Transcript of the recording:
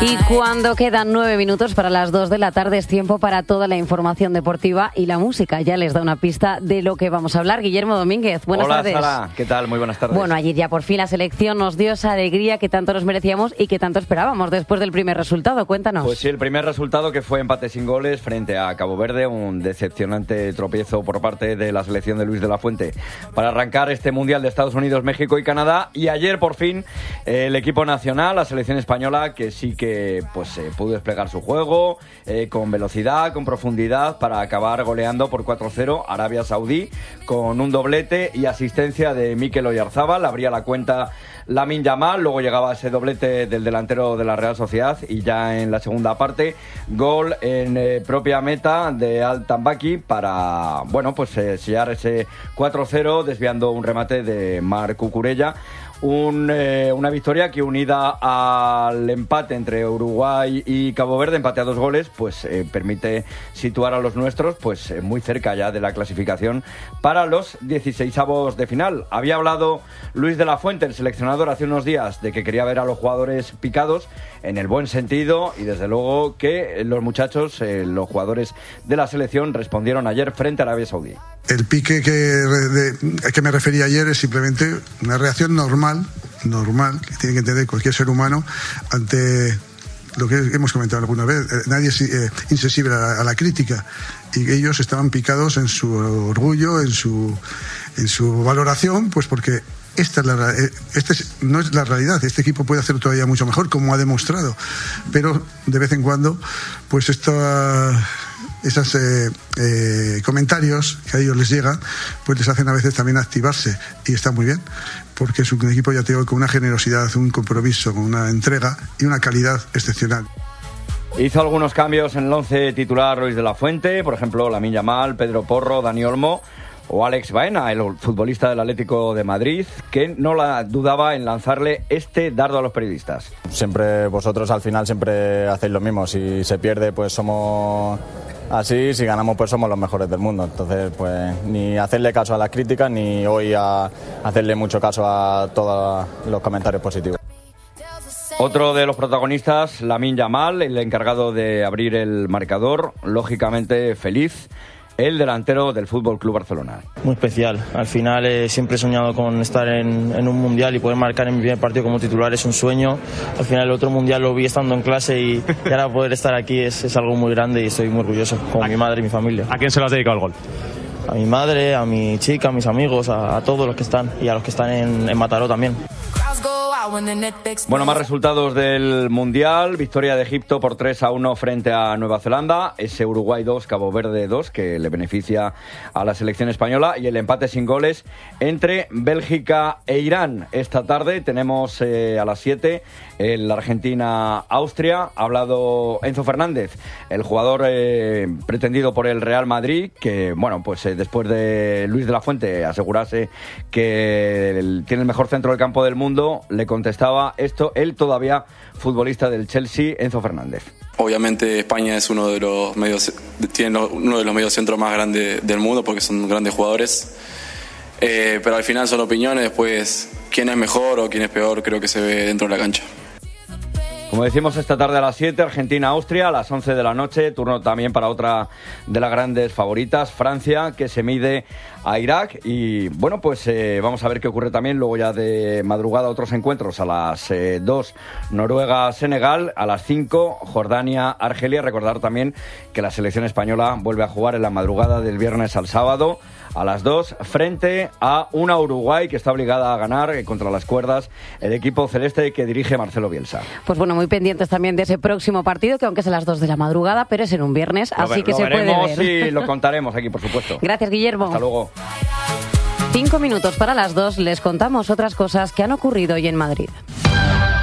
Y cuando quedan 9 minutos para las 2 de la tarde es tiempo para toda la información deportiva y la música. Ya les da una pista de lo que vamos a hablar. Guillermo Domínguez, buenas tardes. Hola, Sara, ¿qué tal? Muy buenas tardes. Bueno, ayer ya por fin la selección nos dio esa alegría que tanto nos merecíamos y que tanto esperábamos después del primer resultado. Cuéntanos. Pues sí, el primer resultado que fue empate sin goles frente a Cabo Verde, un decepcionante tropiezo por parte de la selección de Luis de la Fuente para arrancar este Mundial de Estados Unidos, México y Canadá. Y ayer por fin el equipo nacional, la selección española, que sí que pudo desplegar su juego con velocidad, con profundidad, para acabar goleando por 4-0 a Arabia Saudí con un doblete y asistencia de Mikel Oyarzabal. Abría la cuenta Lamine Yamal, luego llegaba ese doblete del delantero de la Real Sociedad y ya en la segunda parte gol en propia meta de Al-Tambaki para sellar ese 4-0 desviando un remate de Marc Cucurella. Una victoria que, unida al empate entre Uruguay y Cabo Verde, empate a 2 goles, permite situar a los nuestros muy cerca ya de la clasificación para los 16avos de final. Había hablado Luis de la Fuente, el seleccionador, hace unos días de que quería ver a los jugadores picados en el buen sentido, y desde luego que los muchachos, los jugadores de la selección, respondieron ayer frente a Arabia Saudí. El pique que me refería ayer es simplemente una reacción normal que tiene que entender cualquier ser humano ante lo que hemos comentado alguna vez. Nadie es insensible a la crítica, y ellos estaban picados en su orgullo, en su valoración, pues porque no es la realidad. Este equipo puede hacer todavía mucho mejor, como ha demostrado, pero de vez en cuando esos comentarios que a ellos les llegan, pues les hacen a veces también activarse, y está muy bien, porque es un equipo, ya te digo, con una generosidad, un compromiso, con una entrega y una calidad excepcional. Hizo algunos cambios en el 11 titular Luis de la Fuente, por ejemplo, Lamine Yamal, Pedro Porro, Dani Olmo o Alex Baena, el futbolista del Atlético de Madrid, que no la dudaba en lanzarle este dardo a los periodistas. Siempre vosotros al final siempre hacéis lo mismo. Si se pierde, pues somos así; si ganamos, pues somos los mejores del mundo. Entonces, pues ni hacerle caso a las críticas, ni hoy a hacerle mucho caso a todos los comentarios positivos. Otro de los protagonistas, Lamine Yamal, el encargado de abrir el marcador, lógicamente feliz, el delantero del Fútbol Club Barcelona. Muy especial. Al final siempre he soñado con estar en un mundial, y poder marcar en mi primer partido como titular es un sueño. Al final el otro mundial lo vi estando en clase, y ahora poder estar aquí es algo muy grande, y estoy muy orgulloso, con mi madre y mi familia. ¿A quién se lo has dedicado el gol? A mi madre, a mi chica, a mis amigos, a todos los que están, y a los que están en Mataró también. Bueno, más resultados del Mundial. Victoria de Egipto por 3-1 frente a Nueva Zelanda. Ese Uruguay 2, Cabo Verde 2, que le beneficia a la selección española. Y el empate sin goles entre Bélgica e Irán. Esta tarde tenemos a las 7 el Argentina-Austria. Ha hablado Enzo Fernández, el jugador pretendido por el Real Madrid, que, después de Luis de la Fuente asegurarse que tiene el mejor centro del campo del mundo, le contestaba esto el todavía futbolista del Chelsea, Enzo Fernández. Obviamente España es uno de los mediocentros más grandes del mundo, porque son grandes jugadores, pero al final son opiniones. Después, quién es mejor o quién es peor, creo que se ve dentro de la cancha. Como decimos, esta tarde a las 7, Argentina-Austria, a las 11 de la noche, turno también para otra de las grandes favoritas, Francia, que se mide a Irak. Y vamos a ver qué ocurre también luego ya de madrugada. Otros encuentros a las 2, Noruega-Senegal, a las 5, Jordania-Argelia. Recordar también que la selección española vuelve a jugar en la madrugada del viernes al sábado, a las 2, frente a una Uruguay que está obligada a ganar contra las cuerdas, el equipo celeste que dirige Marcelo Bielsa. Pues bueno, muy pendientes también de ese próximo partido, que aunque es a las 2 de la madrugada, pero es en un viernes, así que se puede ver. Y lo contaremos aquí, por supuesto. Gracias, Guillermo. Hasta luego. 5 minutos para las 2, les contamos otras cosas que han ocurrido hoy en Madrid.